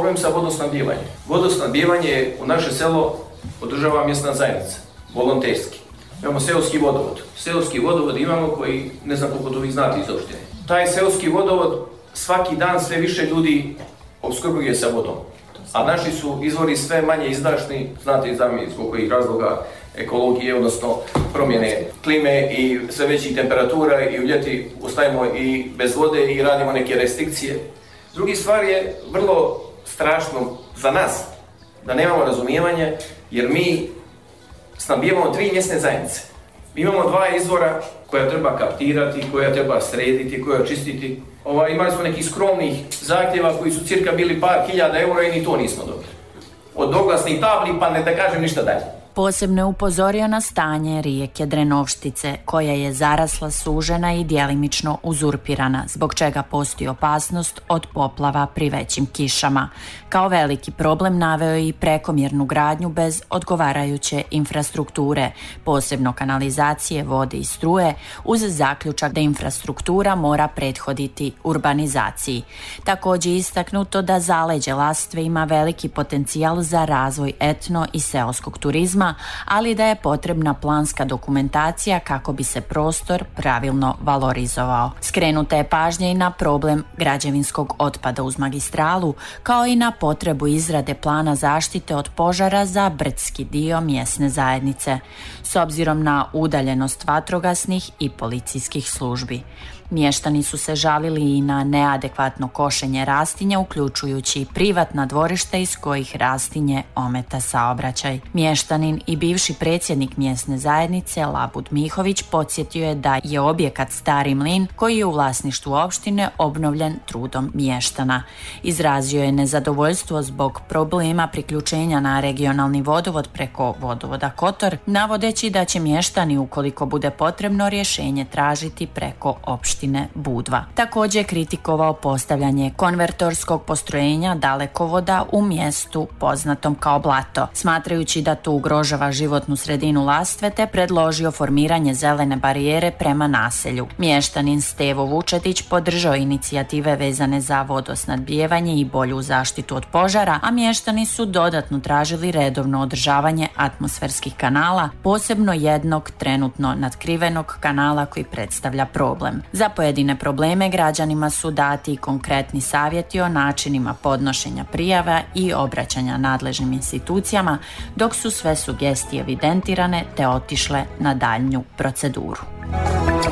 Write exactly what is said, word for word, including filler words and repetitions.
problem sa vodosnabdijevanjem. Vodosnabdijevanje u naše selo održava mjesna zajednica, volonterski. Imamo seoski vodovod. Seoski vodovod imamo koji, ne znam koliko to vi znate iz opštine. Taj seoski vodovod svaki dan sve više ljudi opskrbuje sa vodom. A naši su izvori sve manje izdašni, znate i sami zbog kojih razloga ekologije, odnosno promjene klime i sve većih temperatura i u ljeti ostajemo i bez vode i radimo neke restrikcije. Drugi stvar je vrlo strašno za nas, da nemamo razumijevanje, jer mi snabdijevamo tri mjesne zajednice. Imamo dva izvora koja treba kaptirati, koja treba srediti, koja čistiti. Ova, imali smo nekih skromnih zahtjeva koji su cirka bili par hiljada eura i ni to nismo dobili. Od oglasnih tabli pa ne da kažem ništa dalje. Posebno je upozorio na stanje rijeke Drenovštice, koja je zarasla, sužena i djelimično uzurpirana, zbog čega postoji opasnost od poplava pri većim kišama. Kao veliki problem naveo je i prekomjernu gradnju bez odgovarajuće infrastrukture, posebno kanalizacije, vode i struje, uz zaključak da infrastruktura mora prethoditi urbanizaciji. Također je istaknuto da zaleđe Lastve ima veliki potencijal za razvoj etno i seoskog turizma, ali da je potrebna planska dokumentacija kako bi se prostor pravilno valorizovao. Skrenuta je pažnja i na problem građevinskog otpada uz magistralu, kao i na potrebu izrade plana zaštite od požara za brdski dio mjesne zajednice, s obzirom na udaljenost vatrogasnih i policijskih službi. Mještani su se žalili i na neadekvatno košenje rastinja, uključujući i privatna dvorišta iz kojih rastinje ometa saobraćaj. Mještanin i bivši predsjednik mjesne zajednice Labud Mihović podsjetio je da je objekat Stari mlin, koji je u vlasništvu opštine, obnovljen trudom mještana. Izrazio je nezadovoljstvo zbog problema priključenja na regionalni vodovod preko vodovoda Kotor, navodeći da će mještani, ukoliko bude potrebno, rješenje tražiti preko opštine Budva. Također je kritikovao postavljanje konvertorskog postrojenja dalekovoda u mjestu poznatom kao Blato, smatrajući da to ugrožava životnu sredinu Lastve, te predložio formiranje zelene barijere prema naselju. Mještanin Stevo Vučetić podržao inicijative vezane za vodosnabdijevanje i bolju zaštitu od požara, a mještani su dodatno tražili redovno održavanje atmosferskih kanala, posebno jednog trenutno natkrivenog kanala koji predstavlja problem. Za pojedine probleme građanima su dati i konkretni savjeti o načinima podnošenja prijava i obraćanja nadležnim institucijama, dok su sve sugestije evidentirane te otišle na daljnju proceduru.